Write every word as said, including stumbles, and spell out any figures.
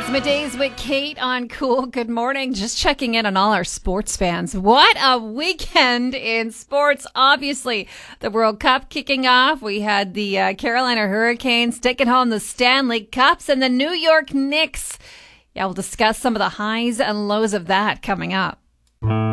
Middays with Kate on Cool. Good morning. Just checking in on all our sports fans. What a weekend in sports. Obviously, the World Cup kicking off. We had the uh, Carolina Hurricanes taking home the Stanley Cups and the New York Knicks. Yeah, we'll discuss some of the highs and lows of that coming up.